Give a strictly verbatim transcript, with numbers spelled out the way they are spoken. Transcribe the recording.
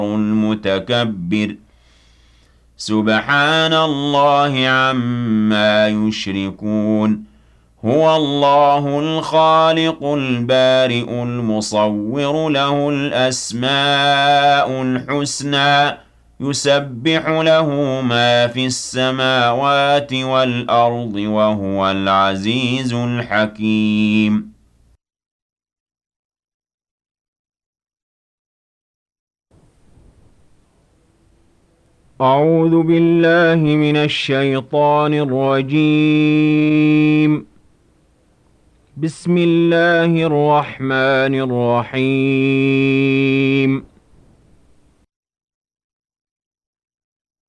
المتكبر سبحان الله عما يشركون هو الله الخالق البارئ المصور له الأسماء الحسنى يسبح له ما في السماوات والأرض وهو العزيز الحكيم. أعوذ بالله من الشيطان الرجيم. بسم الله الرحمن الرحيم.